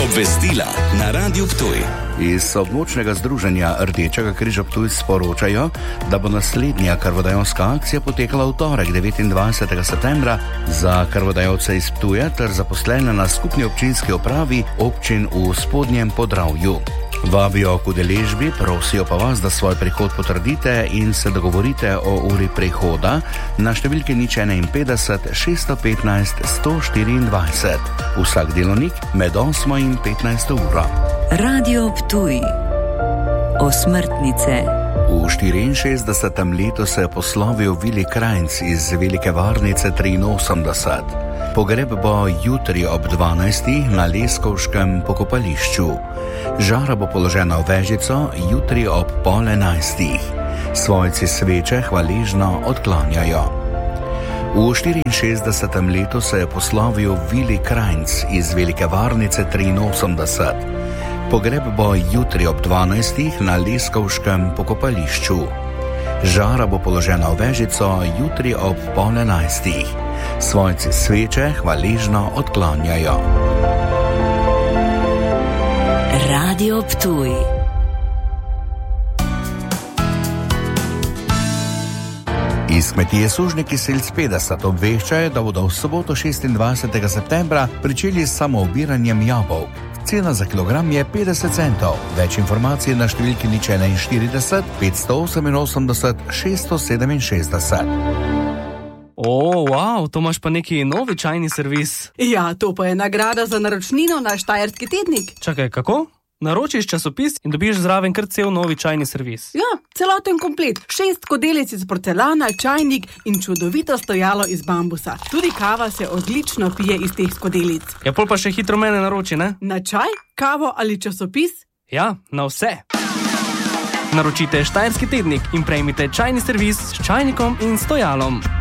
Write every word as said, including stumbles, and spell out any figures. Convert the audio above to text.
Obvestila na Radiu Ptuj. Iz območnega združenja Rdečega križa Ptuj sporočajo, da bo naslednja krvodajalska akcija potekala v torek devetindvajsetega septembra za krvodajalce iz Ptuja ter zaposlene na skupni občinski upravi občin v Spodnjem Podravju. Vabijo k udeležbi, prosijo pa vas, da svoj prihod potrdite in se dogovorite o uri prihoda na številki nič enainpetdeset šeststo petnajst sto štiriindvajset. Vsak delovnik med osmo in petnajsto uro. Radio Ptuj. Osmrtnice. V štiriinšestdesetem letu se je poslovil Vili Krajnc iz Velike Varnice triinosemdeset. Pogreb bo jutri ob dvanajstih na Leskovškem pokopališču. Žara bo položena v vežico jutri ob pol enajstih. Svojci sveče hvaležno odklanjajo. V štiriinšestdesetem letu se je poslovil Vili Krajnc iz Velike Varnice triinosemdeset. Pogreb bo jutri ob dvanajstih na Leskovškem pokopališču. Žara bo položena v vežico jutri ob pol enajstih. Svojci sveče hvaležno odklanjajo. Radio Ptuj. Iz kmetije Sužniki Selc petdeset obveščajo, da bodo v soboto šestindvajsetega septembra pričeli s samoobiranjem jabolk. Cena za kilogram je petdeset centov. Več informacij na številki nič enainštirideset petsto oseminosemdeset šeststo sedeminšestdeset. O, wow, to imaš pa neki novi čajni servis. Ja, to pa je nagrada za naročnino na Štajerski tednik. Čakaj, kako? Naročiš časopis in dobiš zraven kar cel novi čajni servis. Ja, celoten komplet. Šest skodelic iz porcelana, čajnik in čudovito stojalo iz bambusa. Tudi kava se odlično pije iz teh skodelic. Ja, pol pa še hitro mene naroči, ne? Na čaj, kavo ali časopis? Ja, na vse. Naročite Štajerski tednik in prejmite čajni servis s čajnikom in stojalom.